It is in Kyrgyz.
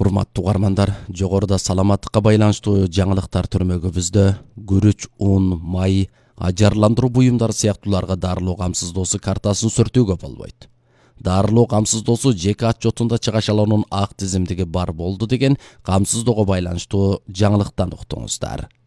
Урматтуу угармандар, жогоруда саламаттыкка байланыштуу жаңылыктар түрмөгүбүздө күрүч, un, май, ажарландыруу буюмдары сыяктууларга дарылоо камсыздоосу картасын сүртүүгө болбойт. Дарылоо камсыздоосу жеке отчетунда чыгашалоонун ак тизимдиги бар болду деген камсыздоого байланыштуу жаңылыктан уктуңуздар.